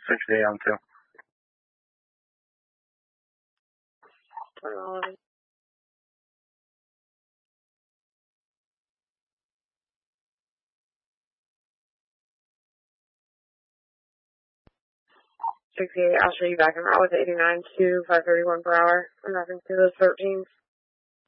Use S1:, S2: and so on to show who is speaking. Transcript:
S1: 68 on 2.
S2: Terminology. I'll show you back en route with 89 to 531 per hour in reference to those 13s.